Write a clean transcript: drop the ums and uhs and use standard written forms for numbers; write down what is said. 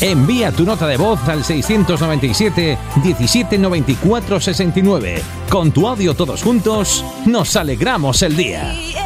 Envía tu nota de voz al 697 17 94 69. Con tu audio todos juntos, nos alegramos el día.